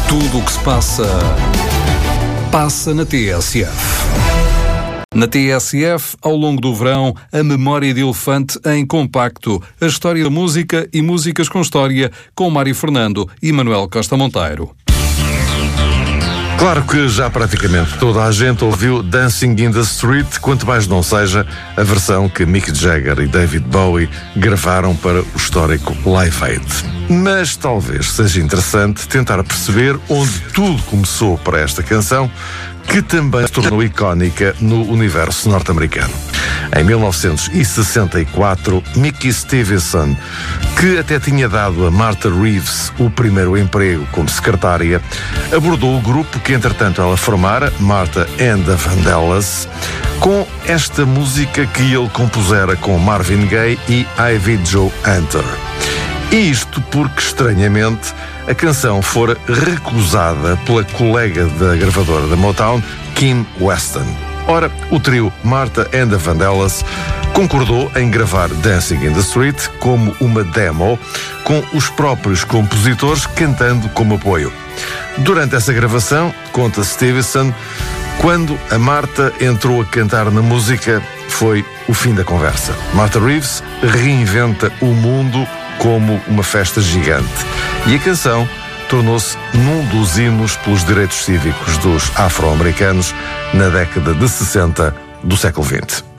Tudo o que se passa na TSF. Na TSF, ao longo do verão, a Memória de Elefante em compacto. A história da música e músicas com história, com Mário Fernando e Manuel Costa Monteiro. Claro que já praticamente toda a gente ouviu Dancing in the Street, quanto mais não seja a versão que Mick Jagger e David Bowie gravaram para o histórico Live Aid. Mas talvez seja interessante tentar perceber onde tudo começou para esta canção, que também se tornou icónica no universo norte-americano. Em 1964, Mickey Stevenson, que até tinha dado a Martha Reeves o primeiro emprego como secretária, abordou o grupo que entretanto ela formara, Martha and the Vandellas, com esta música que ele compusera com Marvin Gaye e Ivy Joe Hunter. Isto porque, estranhamente, a canção fora recusada pela colega da gravadora da Motown, Kim Weston. Ora, o trio Martha and the Vandellas concordou em gravar Dancing in the Street como uma demo, com os próprios compositores cantando como apoio. Durante essa gravação, conta Stevenson, quando a Martha entrou a cantar na música, foi o fim da conversa. Martha Reeves reinventa o mundo como uma festa gigante. E a canção tornou-se num dos hinos pelos direitos cívicos dos afro-americanos na década de 60 do século XX.